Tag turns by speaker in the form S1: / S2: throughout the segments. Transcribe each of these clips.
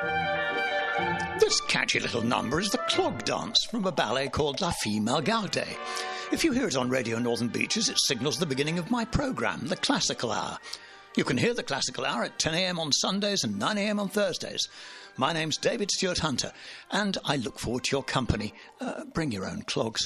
S1: This catchy little number is the clog dance from a ballet called La Fille Malgarde. If you hear it on Radio Northern Beaches, it signals the beginning of my programme, The Classical Hour. You can hear The Classical Hour at 10 a.m. on Sundays and 9 a.m. on Thursdays. My name's David Stewart Hunter, and I look forward to your company. Bring your own clogs.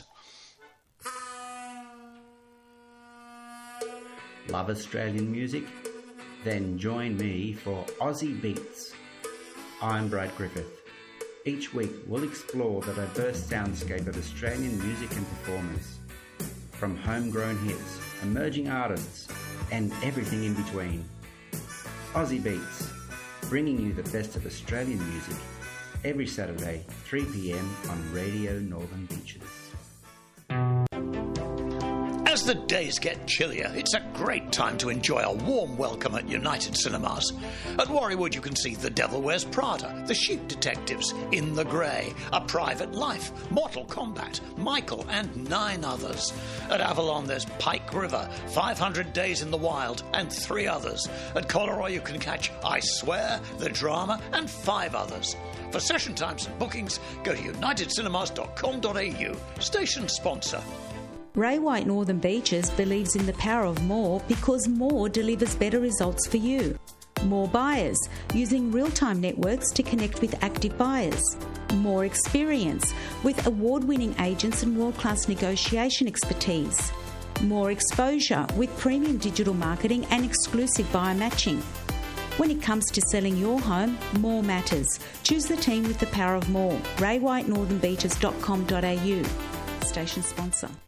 S2: Love Australian music? Then join me for Aussie Beats. I'm Brad Griffith. Each week we'll explore the diverse soundscape of Australian music and performers. From homegrown hits, emerging artists, and everything in between. Aussie Beats, bringing you the best of Australian music every Saturday, 3 p.m. on Radio Northern Beaches.
S1: As the days get chillier, it's a great time to enjoy a warm welcome at United Cinemas. At Warriewood you can see The Devil Wears Prada, The Sheep Detectives, In the Grey, A Private Life, Mortal Kombat, Michael and 9 others. At Avalon there's Pike River, 500 Days in the Wild and 3 others. At Collaroy you can catch I Swear, The Drama and 5 others. For session times and bookings, go to unitedcinemas.com.au. Station sponsor.
S3: Ray White Northern Beaches believes in the power of more because more delivers better results for you. More buyers, using real-time networks to connect with active buyers. More experience, with award-winning agents and world-class negotiation expertise. More exposure, with premium digital marketing and exclusive buyer matching. When it comes to selling your home, more matters. Choose the team with the power of more. RayWhiteNorthernBeaches.com.au. Station sponsor.